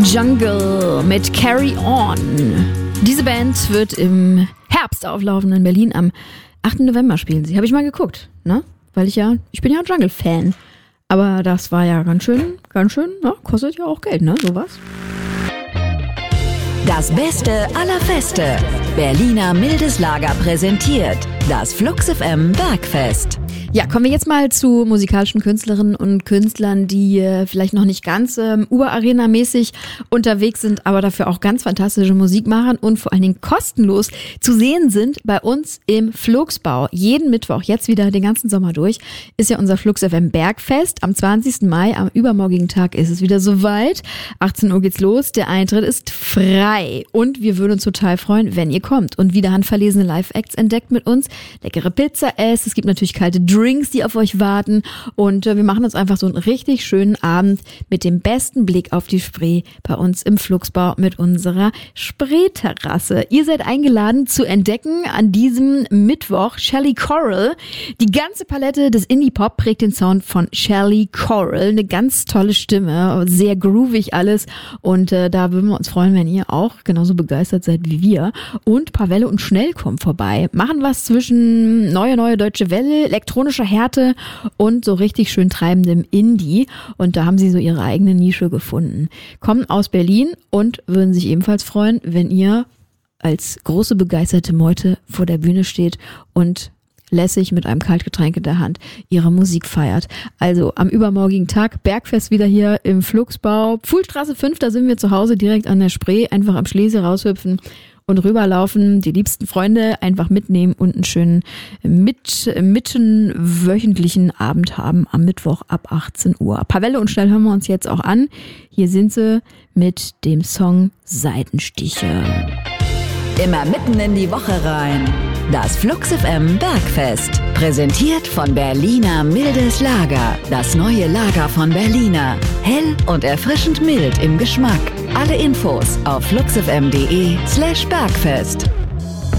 Jungle mit Carry On. Diese Band wird im Herbst auflaufen in Berlin. Am 8. November spielen sie. Habe ich mal geguckt, ne? Weil ich bin ja Jungle-Fan. Aber das war ja ganz schön, ne? Kostet ja auch Geld, ne? Sowas. Das Beste aller Feste. Berliner Mildes Lager präsentiert das Flux FM Bergfest. Ja, kommen wir jetzt mal zu musikalischen Künstlerinnen und Künstlern, die vielleicht noch nicht ganz Urarena-mäßig unterwegs sind, aber dafür auch ganz fantastische Musik machen und vor allen Dingen kostenlos zu sehen sind bei uns im Flugsbau. Jeden Mittwoch, jetzt wieder den ganzen Sommer durch, ist ja unser Flux FM Bergfest. Am 20. Mai, am übermorgigen Tag, ist es wieder soweit. 18 Uhr geht's los, der Eintritt ist frei und wir würden uns total freuen, wenn ihr kommt und wieder handverlesene Live-Acts entdeckt mit uns, leckere Pizza esst, es gibt natürlich kalte Drinks, die auf euch warten und wir machen uns einfach so einen richtig schönen Abend mit dem besten Blick auf die Spree bei uns im Flugsbau mit unserer Spreeterrasse. Ihr seid eingeladen zu entdecken an diesem Mittwoch Shelly Coral. Die ganze Palette des Indie-Pop prägt den Sound von Shelly Coral. Eine ganz tolle Stimme, sehr groovig alles und da würden wir uns freuen, wenn ihr auch genauso begeistert seid wie wir. Und Pavelle und Schnell kommen vorbei. Machen was zwischen neue deutsche Welle, elektronischer Härte und so richtig schön treibendem Indie. Und da haben sie so ihre eigene Nische gefunden. Kommen aus Berlin und würden sich ebenfalls freuen, wenn ihr als große begeisterte Meute vor der Bühne steht und lässig mit einem Kaltgetränk in der Hand ihre Musik feiert. Also am übermorgigen Tag Bergfest wieder hier im Flugsbau. Pfuhlstraße 5, da sind wir zu Hause direkt an der Spree. Einfach am Schlesee raushüpfen und rüberlaufen, die liebsten Freunde einfach mitnehmen und einen schönen mittenwöchentlichen Abend haben am Mittwoch ab 18 Uhr. Pavelle und Schnell hören wir uns jetzt auch an. Hier sind sie mit dem Song Seitenstiche. Immer mitten in die Woche rein. Das Flux FM Bergfest. Präsentiert von Berliner Mildes Lager. Das neue Lager von Berliner. Hell und erfrischend mild im Geschmack. Alle Infos auf fluxfm.de/Bergfest.